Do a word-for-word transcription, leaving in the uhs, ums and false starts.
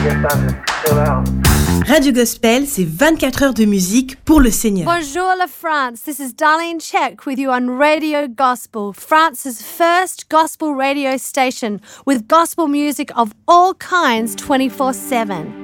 Radio Gospel, c'est vingt-quatre heures de musique pour le Seigneur. Bonjour la France, this is Darlene Check with you on Radio Gospel, France's first gospel radio station with gospel music of all kinds twenty-four seven.